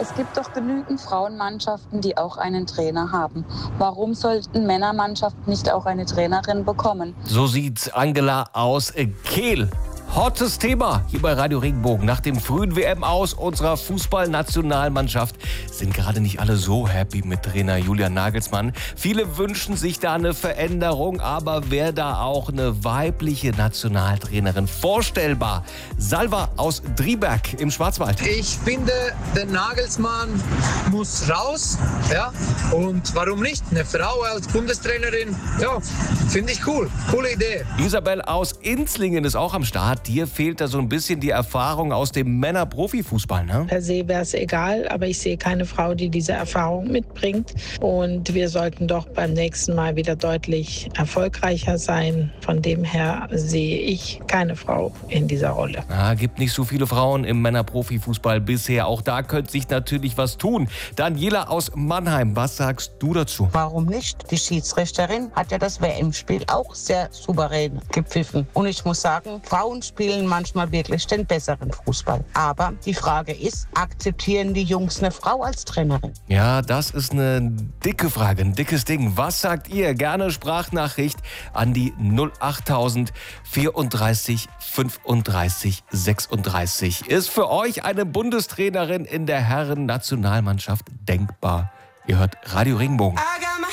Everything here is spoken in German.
Es gibt doch genügend Frauenmannschaften, die auch einen Trainer haben. Warum sollten Männermannschaften nicht auch eine Trainerin bekommen? So sieht Angela aus Kehl. Hottes Thema hier bei Radio Regenbogen. Nach dem frühen WM-Aus unserer Fußballnationalmannschaft sind gerade nicht alle so happy mit Trainer Julian Nagelsmann. Viele wünschen sich da eine Veränderung, aber wäre da auch eine weibliche Nationaltrainerin vorstellbar? Salva aus Drieberg im Schwarzwald. Ich finde, der Nagelsmann muss raus. Ja? Und warum nicht? Eine Frau als Bundestrainerin, ja, finde ich cool. Coole Idee. Isabel aus Inzlingen ist auch am Start. Dir fehlt da so ein bisschen die Erfahrung aus dem Männer-Profifußball, ne? Per se wäre es egal, aber ich sehe keine Frau, die diese Erfahrung mitbringt. Und wir sollten doch beim nächsten Mal wieder deutlich erfolgreicher sein. Von dem her sehe ich keine Frau in dieser Rolle. Gibt nicht so viele Frauen im Männer-Profifußball bisher. Auch da könnte sich natürlich was tun. Daniela aus Mannheim, was sagst du dazu? Warum nicht? Die Schiedsrichterin hat ja das WM-Spiel auch sehr souverän gepfiffen. Und ich muss sagen, Frauen spielen manchmal wirklich den besseren Fußball. Aber die Frage ist, akzeptieren die Jungs eine Frau als Trainerin? Ja, das ist eine dicke Frage, ein dickes Ding. Was sagt ihr? Gerne Sprachnachricht an die 08000 34 35 36. Ist für euch eine Bundestrainerin in der Herren-Nationalmannschaft denkbar? Ihr hört Radio Regenbogen.